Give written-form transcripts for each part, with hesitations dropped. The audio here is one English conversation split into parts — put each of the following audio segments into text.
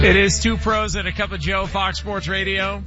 It is Two Pros and a Cup of Joe, Fox Sports Radio.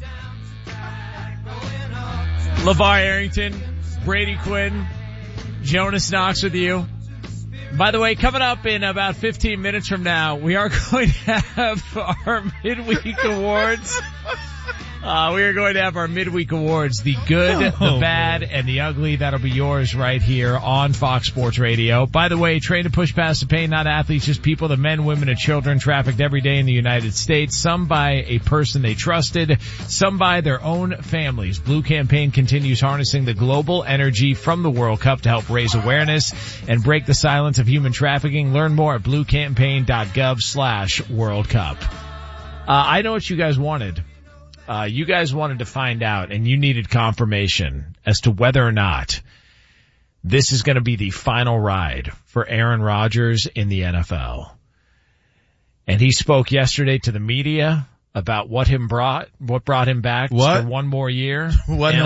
LeVar Arrington, Brady Quinn, Jonas Knox with you. By the way, coming up in about 15 minutes from now, we are going to have our midweek awards. We are going to have our midweek awards, the good, the bad, and the ugly. That'll be yours right here on Fox Sports Radio. By the way, train to push past the pain, not athletes, just people, the men, women, and children trafficked every day in the United States. Some by a person they trusted, some by their own families. Blue Campaign continues harnessing the global energy from the World Cup to help raise awareness and break the silence of human trafficking. Learn more at bluecampaign.gov/World Cup. I know what you guys wanted. You guys wanted to find out, and you needed confirmation as to whether or not this is going to be the final ride for Aaron Rodgers in the NFL. And he spoke yesterday to the media about what brought him back for one more year. Did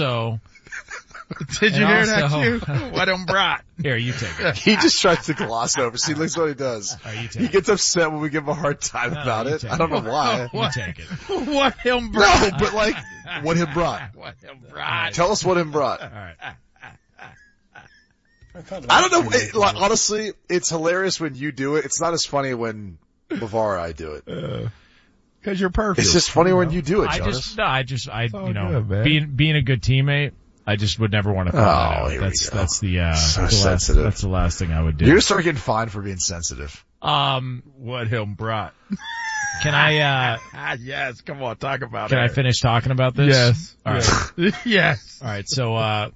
you hear that too? What him brought? Here, you take it. He just tries to gloss over. See, looks what he does. He gets upset when we give him a hard time about it. I don't know why. You take it. What him brought? No, but like, what him brought. What him brought. Tell us what him brought. All right. I don't know. Honestly, it's hilarious when you do it. It's not as funny when LeVar and I do it. Cause you're perfect. It's just funny when you do it, Jonas. Being a good teammate, I just would never want to throw that out. That's the sensitive. That's the last thing I would do. You're gonna start getting fined for being sensitive. What him brought. Can I, yes, come on, talk about it. Can I finish talking about this? Yes. All right. Yes. All right, so,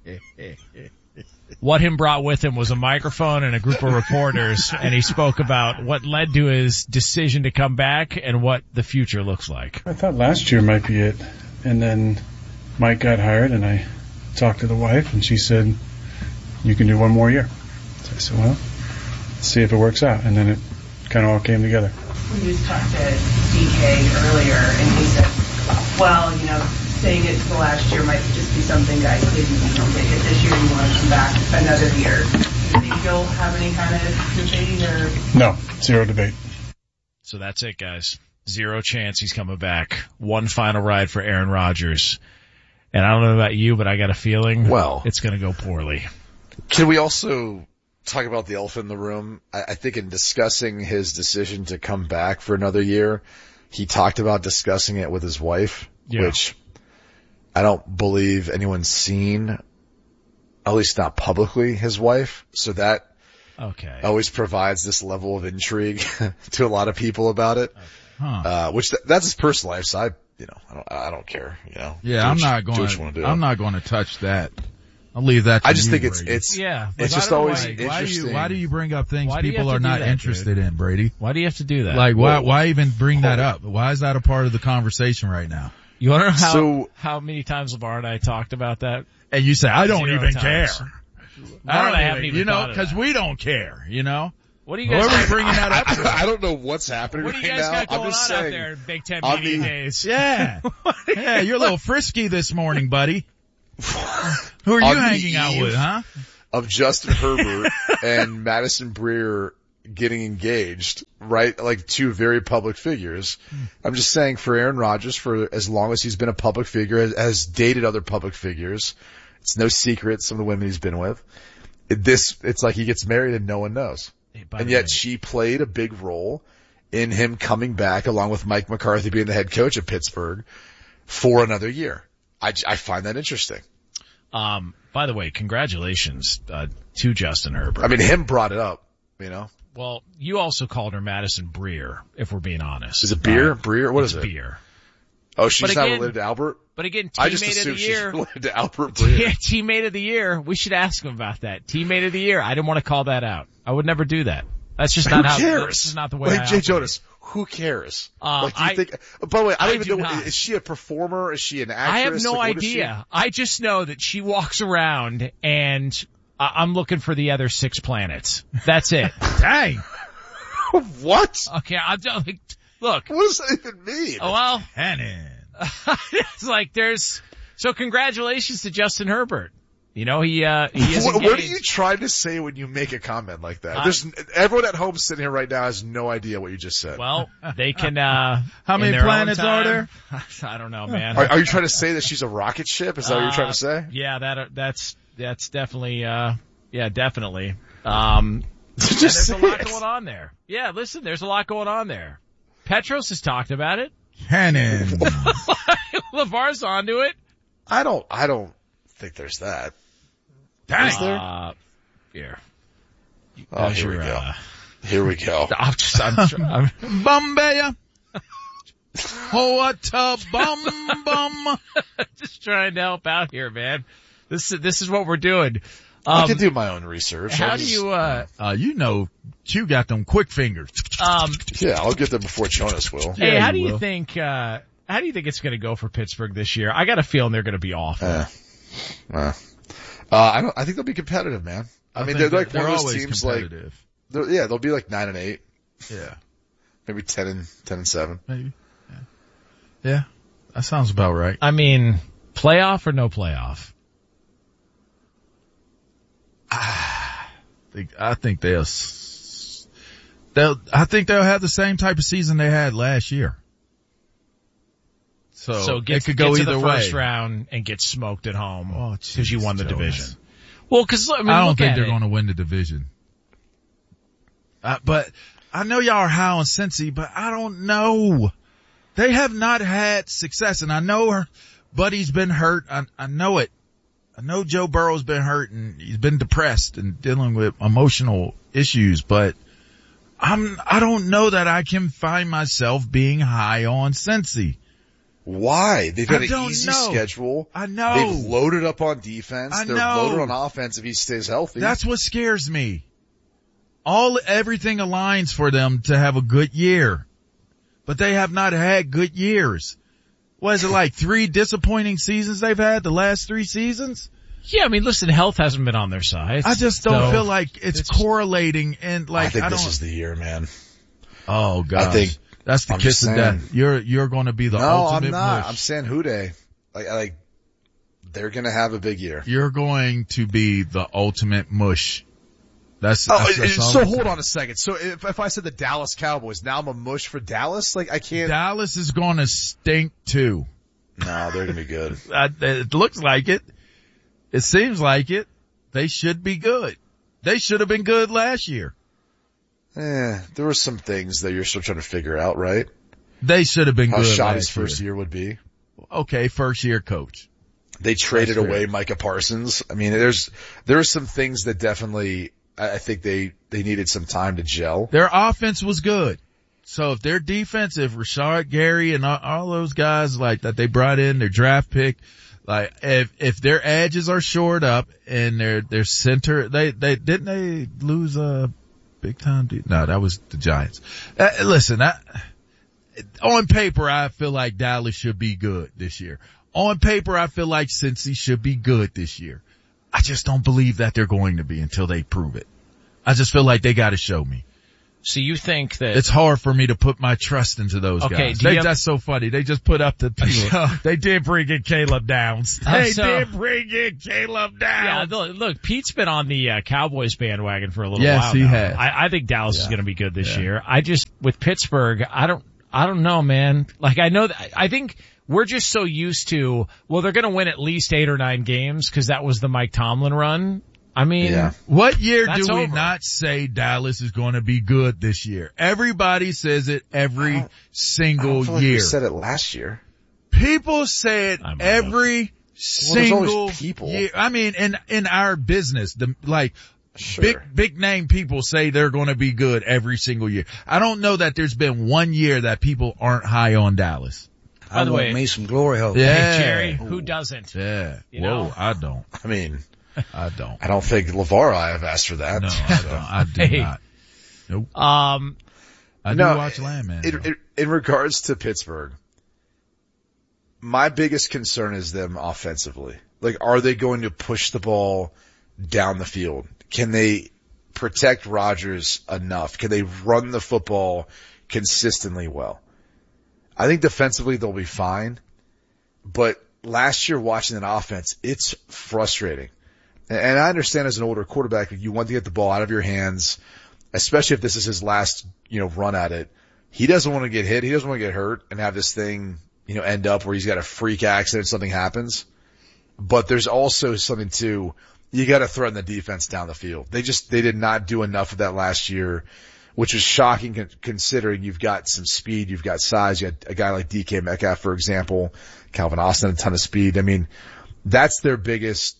what him brought with him was a microphone and a group of reporters, and he spoke about what led to his decision to come back and what the future looks like. I thought last year might be it, and then Mike got hired, and I talked to the wife, and she said, you can do one more year. So I said, well, let's see if it works out. And then it kind of all came together. We just talked to DK earlier, and he said, well, saying it the last year might just be something guys could, take it this year, you want to come back another year. Do you still have any kind of debate or? No, zero debate. So that's it, guys. Zero chance he's coming back. One final ride for Aaron Rodgers. And I don't know about you, but I got a feeling it's going to go poorly. Can we also talk about the elephant in the room? I think in discussing his decision to come back for another year, he talked about discussing it with his wife, which I don't believe anyone's seen, at least not publicly, his wife. So that always provides this level of intrigue to a lot of people about it. Which that's his personal life, so I don't care, Yeah, I'm not going to touch that. I'll leave that to you. I just think Brady. it's just always interesting. Why do you bring up things people are not interested in, Brady? Why do you have to do that? Like, why even bring that up? Why is that a part of the conversation right now? You want to know how many times LeVar and I talked about that? And you say, I don't even care. I haven't even because we don't care, What are you guys bringing that up? I don't know what's happening right now. What do you guys got going on out there in Big Ten Media Days? Yeah. Yeah, you're a little frisky this morning, buddy. Who are you hanging out with, huh? Of Justin Herbert and Madison Breer getting engaged, right? Like two very public figures. I'm just saying for Aaron Rodgers, for as long as he's been a public figure, has dated other public figures. It's no secret some of the women he's been with. It's like he gets married and no one knows. And yet she played a big role in him coming back along with Mike McCarthy being the head coach of Pittsburgh for another year. I find that interesting. By the way, congratulations, to Justin Herbert. I mean, him brought it up, Well, you also called her Madison Breer, if we're being honest. Is it Breer? Breer? What is it? Beer. Oh, she's not related to Albert? But again, I just assumed she's related to Albert Breer. Yeah, teammate of the year. We should ask him about that. Teammate of the year. I didn't want to call that out. I would never do that. That's just not how. Who cares? This is not the way. Like Jay Jonas, who cares? Do you think? By the way, I don't even know. Is she a performer? Is she an actress? I have no idea. I just know that she walks around and I'm looking for the other 6 planets. That's it. Dang. What? Okay, I'm just like, look. What does that even mean? Oh, well. Hannon. It's like so congratulations to Justin Herbert. You know, he is What engaged. are you trying to say when you make a comment like that? Everyone at home sitting here right now has no idea what you just said. Well, they can, How many in their own planets are time- there? I don't know, man. Are you trying to say that she's a rocket ship? Is that what you're trying to say? Yeah, that's definitely, definitely. Just There's say a lot it. going on there. Yeah, listen, there's a lot going on there. Petros has talked about it. Cannon. LeVar's onto it. I don't think there's that. Is there? Here. Oh, here we go. Here we go. I'm Bombay. What a bum. just trying to help out here, man. This is what we're doing. I can do my own research. How do you, you got them quick fingers. Yeah, I'll get them before Jonas will. hey, Yeah, how you do you will. think it's going to go for Pittsburgh this year? I got a feeling they're going to be awful. I think they'll be competitive, man. I mean, they're like one of those always teams competitive. they'll be like 9-8, Yeah, maybe 10-7. maybe. Yeah, that sounds about right. I mean, playoff or no playoff? I think they'll have the same type of season they had last year. So Get, it could go get either to the way. first round and get smoked at home Oh, because you jeez, won the Jonas. division. Well, because I I don't look think at they're it. going to win the division. But I know y'all are high on Cincy, but I don't know. They have not had success, and I know her buddy's been hurt. I know it. I know Joe Burrow's been hurt and he's been depressed and dealing with emotional issues, but I don't know that I can find myself being high on Cincy. Why? They've got I an don't easy know. schedule. I know. They've loaded up on defense. I They're know. loaded on offense if he stays healthy. That's what scares me. Everything aligns for them to have a good year, but they have not had good years. What is it, like 3 disappointing seasons they've had the last 3 seasons? Yeah, I mean, listen, health hasn't been on their side. I just don't So- feel like it's correlating and like I think I don't. this is the year, man. Oh gosh, I think that's the I'm kiss just of saying. death. You're going to be the No, ultimate I'm not. mush. I'm saying Houday. Like they're gonna have a big year. You're going to be the ultimate mush. That's Oh, that's all so I'm hold saying. on a second. So if I said the Dallas Cowboys, now I'm a mush for Dallas? Like I can't. Dallas is going to stink too. No, they're gonna be good. It looks like it. It seems like it. They should be good. They should have been good last year. There were some things that you're still trying to figure out, right? They should have been How good shot his last first year. year would be. Okay, first year coach. They traded That's away Micah Parsons. I mean, there are some things that definitely, I think they needed some time to gel. Their offense was good. So if their defense, if Rashard Gary and all those guys like that they brought in, their draft pick, like if their edges are shored up and their center, didn't they lose a big time? No, that was the Giants. Listen, on paper, I feel like Dallas should be good this year. On paper, I feel like Cincy should be good this year. I just don't believe that they're going to be until they prove it. I just feel like they got to show me. So you think that It's hard for me to put my trust into those Okay, guys. do you have- That's so funny. They just put up the people. They did bring in Caleb Downs. They so- did bring in Caleb Yeah, Downs. look, Pete's been on the Cowboys bandwagon for a little Yes, while he now. has. I think Dallas is Yeah. going to be good this Yeah. year. I just with Pittsburgh, I don't know, man. Like I know that I think we're just so used to they're going to win at least 8 or 9 games because that was the Mike Tomlin run. I mean, Yeah. What year That's do we over. not say Dallas is going to be good this year? Everybody says it every I don't single feel like year. we said it last year. People say it I might every there's single always people. year. I mean, in our business, Sure. big name people say they're going to be good every single year. I don't know that there's been one year that people aren't high on Dallas. by the way, me some glory hole. Yeah. hey, Jerry, who doesn't? Yeah. You Whoa, know? I don't. I mean, I don't. I don't think LeVar or I have asked for that. No, I don't. I do Hey. not. Nope. I do No, watch Landman. though. In regards to Pittsburgh, my biggest concern is them offensively. Like, are they going to push the ball down the field? Can they protect Rodgers enough? Can they run the football consistently well? I think defensively they'll be fine, but last year watching that offense, it's frustrating. And I understand as an older quarterback, you want to get the ball out of your hands, especially if this is his last, run at it. He doesn't want to get hit. He doesn't want to get hurt and have this thing, end up where he's got a freak accident, something happens. But there's also something too, you got to threaten the defense down the field. They did not do enough of that last year, which was shocking considering you've got some speed, you've got size, you got a guy like DK Metcalf, for example, Calvin Austin, a ton of speed. I mean, that's their biggest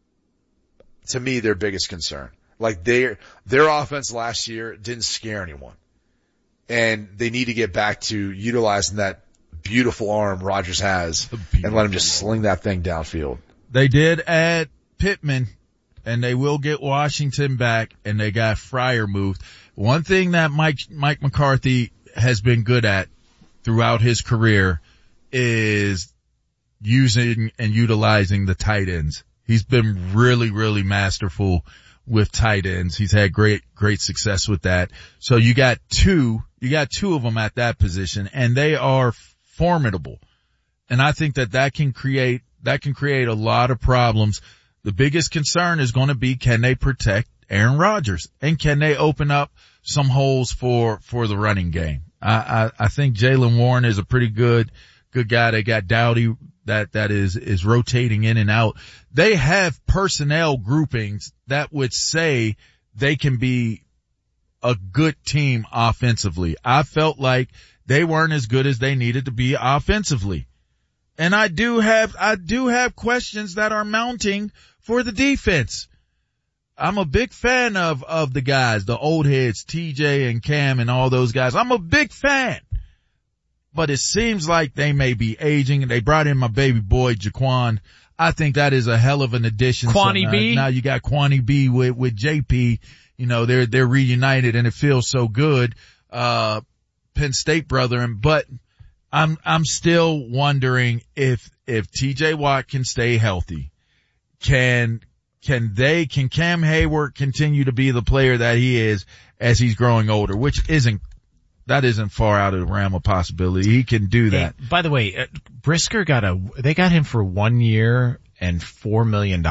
concern. Like their offense last year didn't scare anyone. And they need to get back to utilizing that beautiful arm Rodgers has and let him just sling that thing downfield. They did add Pittman, and they will get Washington back, and they got Fryer moved. One thing that Mike McCarthy has been good at throughout his career is using and utilizing the tight ends. He's been really, really masterful with tight ends. He's had great success with that. So you got two of them at that position, and they are formidable. And I think that can create a lot of problems. The biggest concern is going to be, can they protect Aaron Rodgers, and can they open up some holes for the running game? I think Jaylen Warren is a pretty good guy. They got Dowdy that is rotating in and out. They have personnel groupings that would say they can be a good team offensively. I felt like they weren't as good as they needed to be offensively. And I do have questions that are mounting for the defense. I'm a big fan of the guys, the old heads, TJ and Cam and all those guys. I'm a big fan. But it seems like they may be aging, and they brought in my baby boy, Jaquan. I think that is a hell of an addition. Kwani B? Now you got Kwani B with JP. They're reunited, and it feels so good. Penn State brethren, but I'm still wondering if TJ Watt can stay healthy. Can Cam Hayward continue to be the player that he is as he's growing older, which isn't far out of the realm of possibility. He can do that. Hey, by the way, Brisker they got him for 1 year and $4 million.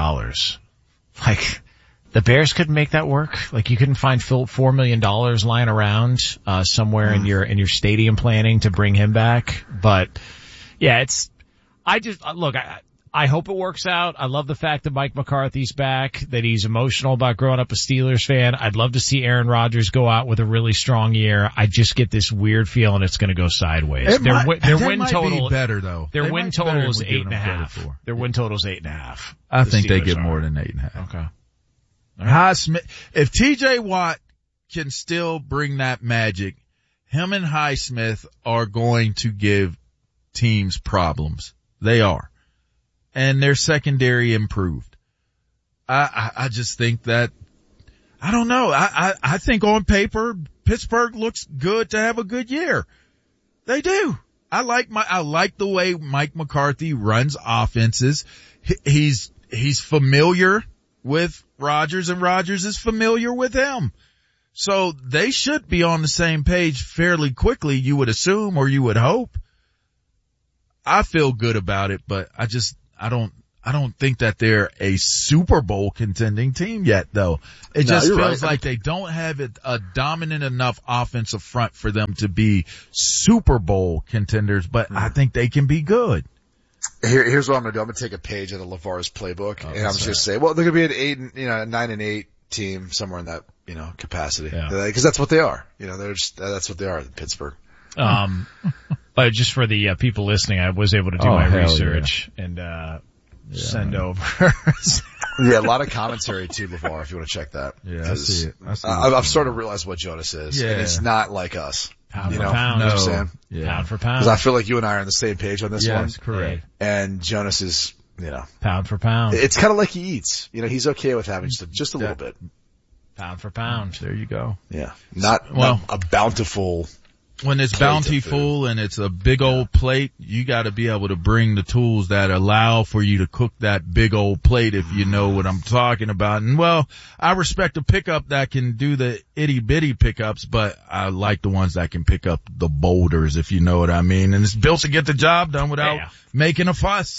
Like, the Bears couldn't make that work. Like, you couldn't find $4 million lying around, somewhere in your stadium planning to bring him back. But yeah, I hope it works out. I love the fact that Mike McCarthy's back, that he's emotional about growing up a Steelers fan. I'd love to see Aaron Rodgers go out with a really strong year. I just get this weird feeling it's going to go sideways. Their win total be better though. Their win total is 8.5. Their win total is 8.5. I think they get more than 8.5. Okay. Highsmith, if TJ Watt can still bring that magic, him and Highsmith are going to give teams problems. They are. And their secondary improved. I just think that, I don't know. I think on paper, Pittsburgh looks good to have a good year. They do. I like the way Mike McCarthy runs offenses. He's familiar with Rodgers, and Rodgers is familiar with him. So they should be on the same page fairly quickly, you would assume, or you would hope. I feel good about it, but I don't think that they're a Super Bowl contending team yet, though. It just feels like they don't have a dominant enough offensive front for them to be Super Bowl contenders, but I think they can be good. Here's what I'm going to do. I'm going to take a page out of LeVar's playbook, and I'm just going to say, well, they're going to be an 9-8 team, somewhere in that, capacity. Yeah. Cause that's what they are. That's what they are in Pittsburgh. But just for the people listening, I was able to do my research and send over. Yeah, a lot of commentary too, LeVar, if you want to check that. Yeah, I see it. I've started to realize what Jonas is, and it's not like us. Pound for pound. You know what I'm saying? Yeah. Pound for pound. Because I feel like you and I are on the same page on this one. Yes, correct. And Jonas is, pound for pound. It's kind of like he eats. He's okay with having just a little bit. Pound for pound. There you go. Yeah. Not a bountiful. When it's bountiful and it's a big old plate, you got to be able to bring the tools that allow for you to cook that big old plate, if you know what I'm talking about. And I respect a pickup that can do the itty bitty pickups, but I like the ones that can pick up the boulders, if you know what I mean. And it's built to get the job done without making a fuss.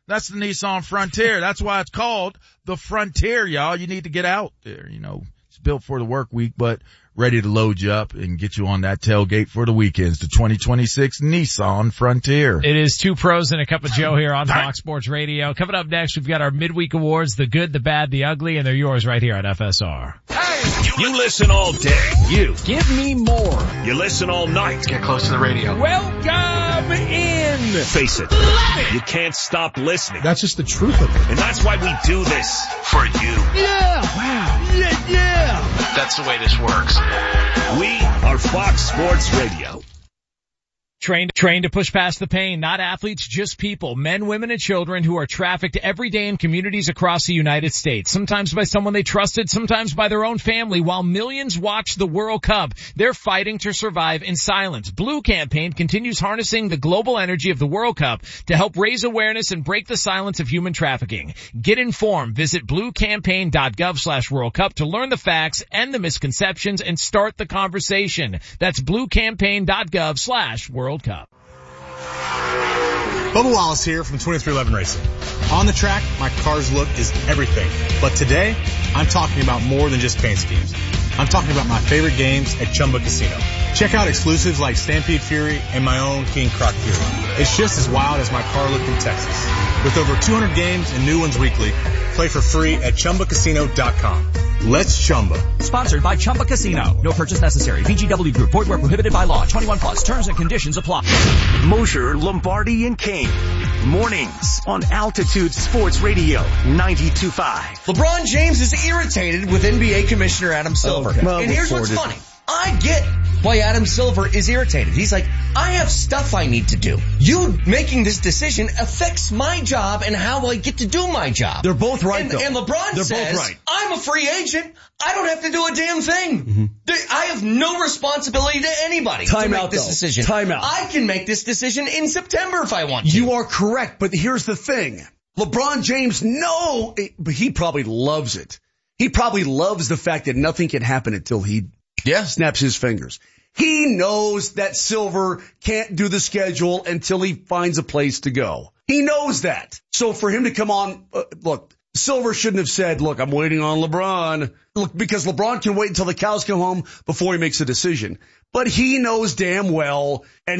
That's the Nissan Frontier. That's why it's called the Frontier, y'all. You need to get out there. You know, it's built for the work week, but ready to load you up and get you on that tailgate for the weekends. The 2026 Nissan Frontier. It is Two Pros and a Cup of Joe here on Fox Sports Radio. Coming up next, we've got our midweek awards, the good, the bad, the ugly, and they're yours right here on FSR. Hey! You listen all day. You. Give me more. You listen all night. Get close to the radio. Welcome in. Face it. You can't stop listening. That's just the truth of it. And that's why we do this. For you. Yeah! Wow! Yeah! That's the way this works. We are Fox Sports Radio. Trained to push past the pain, not athletes, just people, men, women, and children who are trafficked every day in communities across the United States, sometimes by someone they trusted, sometimes by their own family. While millions watch the World Cup, they're fighting to survive in silence. Blue Campaign continues harnessing the global energy of the World Cup to help raise awareness and break the silence of human trafficking. Get informed. Visit bluecampaign.gov/World Cup to learn the facts and the misconceptions and start the conversation. That's bluecampaign.gov/World Cup. Bubba Wallace here from 2311 Racing. On the track, my car's look is everything. But today, I'm talking about more than just paint schemes. I'm talking about my favorite games at Chumba Casino. Check out exclusives like Stampede Fury and my own King Croc Fury. It's just as wild as my car look in Texas. With over 200 games and new ones weekly, play for free at ChumbaCasino.com. Let's Chumba. Sponsored by Chumba Casino. No purchase necessary. VGW Group. Void where prohibited by law. 21 plus. Terms and conditions apply. Mosher, Lombardi, and Kane. Mornings on Altitude Sports Radio 92.5. LeBron James is irritated with NBA Commissioner Adam Silver. Okay. Well, and here's what's funny. I get why Adam Silver is irritated. He's like, I have stuff I need to do. You making this decision affects my job and how I get to do my job. They're both right, though. And LeBron They're says, both right. I'm a free agent. I don't have to do a damn thing. Mm-hmm. I have no responsibility to anybody to make this decision. Time out. I can make this decision in September if I want to. You are correct, but here's the thing. LeBron James, but he probably loves it. He probably loves the fact that nothing can happen until he snaps his fingers. He knows that Silver can't do the schedule until he finds a place to go. He knows that. So for him to come on, look, Silver shouldn't have said, look, I'm waiting on LeBron. Look, because LeBron can wait until the cows come home before he makes a decision. But he knows damn well, and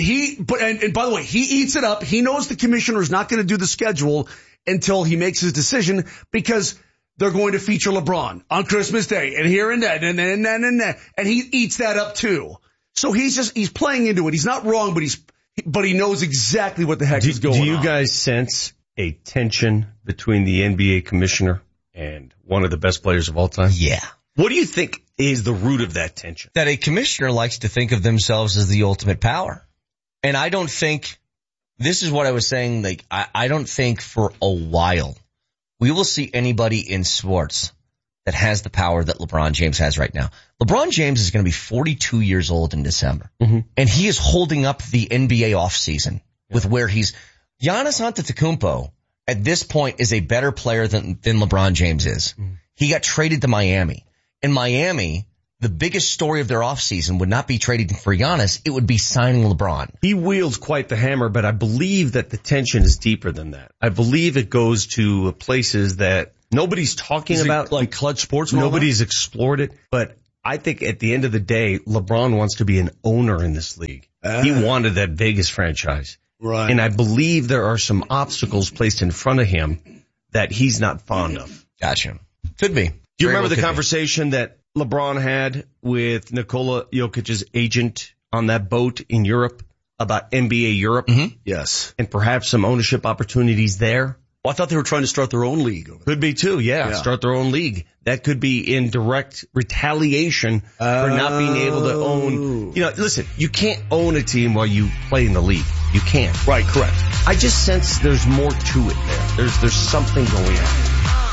by the way, he eats it up. He knows the commissioner is not going to do the schedule until he makes his decision because they're going to feature LeBron on Christmas Day and here and that and that. And he eats that up too. So he's playing into it. He's not wrong, but he knows exactly what the heck is going on. Do you guys sense a tension between the NBA commissioner and one of the best players of all time? Yeah. What do you think is the root of that tension? That a commissioner likes to think of themselves as the ultimate power. And I don't think, this is what I was saying, like, I don't think for a while we will see anybody in sports that has the power that LeBron James has right now. LeBron James is going to be 42 years old in December. Mm-hmm. And he is holding up the NBA offseason with where Giannis Antetokounmpo at this point is a better player than LeBron James is. Mm-hmm. He got traded to Miami. In Miami, the biggest story of their offseason would not be trading for Giannis. It would be signing LeBron. He wields quite the hammer, but I believe that the tension is deeper than that. I believe it goes to places that nobody's talking about. Like clutch sports? Nobody's explored it. But I think at the end of the day, LeBron wants to be an owner in this league. He wanted that Vegas franchise. Right. And I believe there are some obstacles placed in front of him that he's not fond of. Gotcha. Could be. Do you remember the conversation that LeBron had with Nikola Jokic's agent on that boat in Europe about NBA Europe? Mm-hmm. Yes. And perhaps some ownership opportunities there? Well, I thought they were trying to start their own league. Could be too, yeah. Start their own league. That could be in direct retaliation for not being able to own. You know, listen, you can't own a team while you play in the league. You can't. Right, correct. I just sense there's more to it there. There's something going on.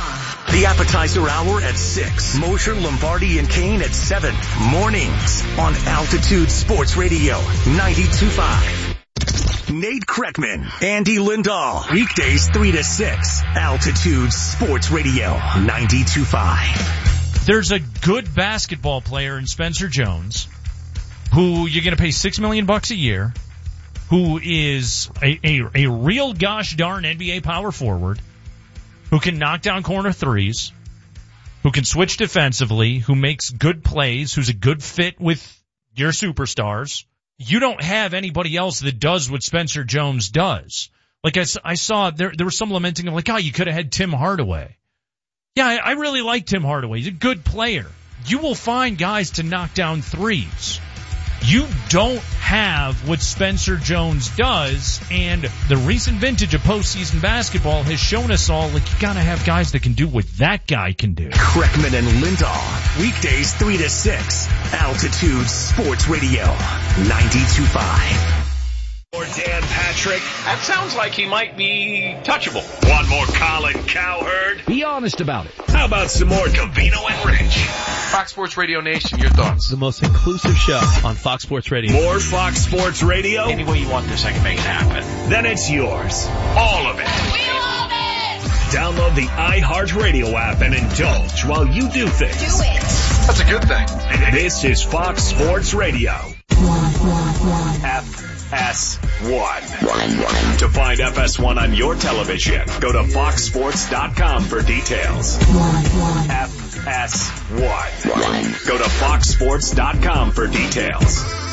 The appetizer hour at 6. Mosher, Lombardi, and Kane at 7. Mornings on Altitude Sports Radio 92.5. Nate Kreckman, Andy Lindahl. Weekdays 3 to 6. Altitude Sports Radio 92.5. There's a good basketball player in Spencer Jones who you're going to pay $6 million a year, who is a real gosh darn NBA power forward, who can knock down corner threes, who can switch defensively, who makes good plays, who's a good fit with your superstars. You don't have anybody else that does what Spencer Jones does. Like I saw there was some lamenting of like, oh, you could have had Tim Hardaway. Yeah, I really like Tim Hardaway. He's a good player. You will find guys to knock down threes. You don't have what Spencer Jones does, and the recent vintage of postseason basketball has shown us all, like, you gotta have guys that can do what that guy can do. Kreckman and Lindahl, weekdays 3 to 6, Altitude Sports Radio, 92.5. Or Dan Patrick. That sounds like he might be touchable. Want more Colin Cowherd? Be honest about it. How about some more Covino and Rich? Fox Sports Radio Nation, your thoughts? The most inclusive show on Fox Sports Radio. More Fox Sports Radio? Any way you want this, I can make it happen. Then it's yours. All of it. We love it! Download the iHeartRadio app and indulge while you do things. Do it. That's a good thing. This is Fox Sports Radio. FS1. To find FS1 on your television, go to foxsports.com for details. FS1. Go to foxsports.com for details.